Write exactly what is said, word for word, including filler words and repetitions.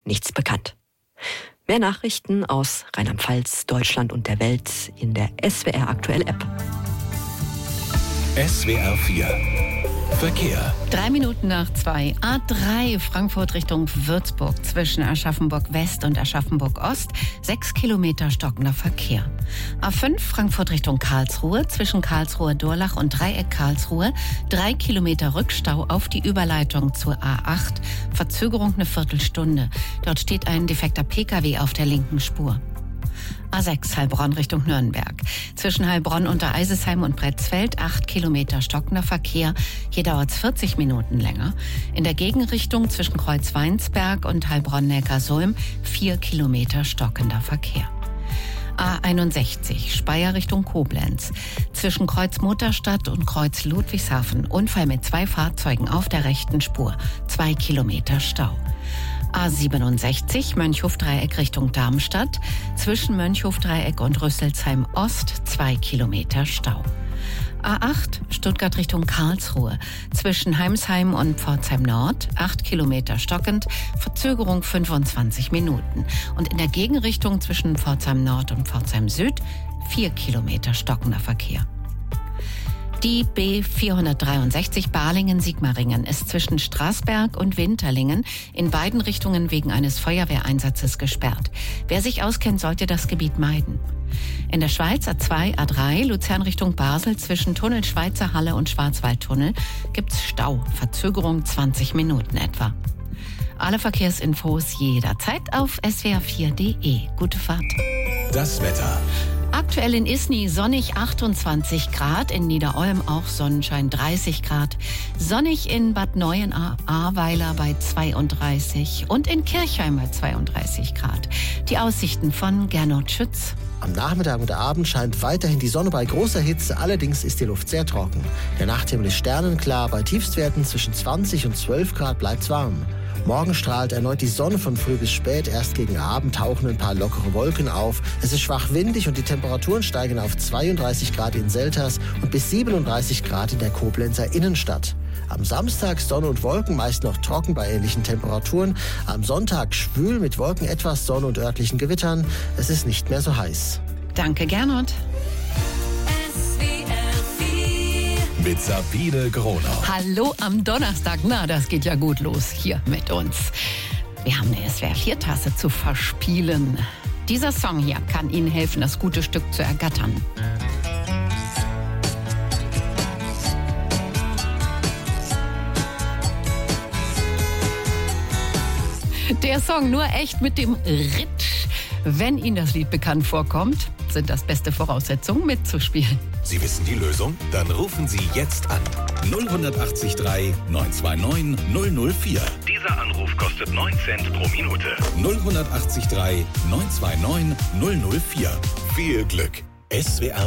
nichts bekannt. Mehr Nachrichten aus Rheinland-Pfalz, Deutschland und der Welt in der S W R Aktuell App. S W R vier Verkehr. Drei Minuten nach zwei. A drei Frankfurt Richtung Würzburg zwischen Aschaffenburg West und Aschaffenburg Ost. Sechs Kilometer stockender Verkehr. A fünf Frankfurt Richtung Karlsruhe zwischen Karlsruher Durlach und Dreieck Karlsruhe. Drei Kilometer Rückstau auf die Überleitung zur A acht. Verzögerung eine Viertelstunde. Dort steht ein defekter Pkw auf der linken Spur. A sechs Heilbronn Richtung Nürnberg. Zwischen Heilbronn unter Eisesheim und Pretzfeld acht Kilometer stockender Verkehr. Hier dauert es vierzig Minuten länger. In der Gegenrichtung zwischen Kreuz-Weinsberg und Heilbronn-Neckarsulm vier Kilometer stockender Verkehr. A einundsechzig Speyer Richtung Koblenz. Zwischen Kreuz Mutterstadt und Kreuz Ludwigshafen. Unfall mit zwei Fahrzeugen auf der rechten Spur. Zwei Kilometer Stau. A siebenundsechzig Mönchhof-Dreieck Richtung Darmstadt. Zwischen Mönchhof-Dreieck und Rüsselsheim Ost zwei Kilometer Stau. A acht Stuttgart Richtung Karlsruhe. Zwischen Heimsheim und Pforzheim Nord acht Kilometer stockend. Verzögerung fünfundzwanzig Minuten. Und in der Gegenrichtung zwischen Pforzheim Nord und Pforzheim Süd vier Kilometer stockender Verkehr. Die B vierhundertdreiundsechzig Balingen-Sigmaringen ist zwischen Straßberg und Winterlingen in beiden Richtungen wegen eines Feuerwehreinsatzes gesperrt. Wer sich auskennt, sollte das Gebiet meiden. In der Schweiz A zwei, A drei, Luzern Richtung Basel zwischen Tunnel Schweizer Halle und Schwarzwaldtunnel gibt's Stau, Verzögerung zwanzig Minuten etwa. Alle Verkehrsinfos jederzeit auf S W R vier Punkt de. Gute Fahrt. Das Wetter. Aktuell in Isny sonnig achtundzwanzig Grad, in Niederolm auch Sonnenschein dreißig Grad, sonnig in Bad Neuenahr-Ahrweiler bei zweiunddreißig und in Kirchheim bei zweiunddreißig Grad. Die Aussichten von Gernot Schütz. Am Nachmittag und Abend scheint weiterhin die Sonne bei großer Hitze, allerdings ist die Luft sehr trocken. Der Nachthimmel ist sternenklar, bei Tiefstwerten zwischen zwanzig und zwölf Grad bleibt's warm. Morgen strahlt erneut die Sonne von früh bis spät, erst gegen Abend tauchen ein paar lockere Wolken auf. Es ist schwach windig und die Temperaturen steigen auf zweiunddreißig Grad in Selters und bis siebenunddreißig Grad in der Koblenzer Innenstadt. Am Samstag Sonne und Wolken, meist noch trocken bei ähnlichen Temperaturen. Am Sonntag schwül mit Wolken, etwas Sonne und örtlichen Gewittern. Es ist nicht mehr so heiß. Danke, Gernot. Mit Sabine Gronau. Hallo am Donnerstag. Na, das geht ja gut los hier mit uns. Wir haben eine S W R vier Tasse zu verspielen. Dieser Song hier kann Ihnen helfen, das gute Stück zu ergattern. Der Song nur echt mit dem Ritsch. Wenn Ihnen das Lied bekannt vorkommt, sind das beste Voraussetzungen mitzuspielen. Sie wissen die Lösung? Dann rufen Sie jetzt an. null acht drei neun zwei neun null null vier. Dieser Anruf kostet neun Cent pro Minute. null acht drei neun zwei neun null null vier. Viel Glück. S W R